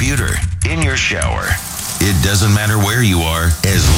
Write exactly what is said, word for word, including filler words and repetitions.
computer, in your shower. It doesn't matter where you are, as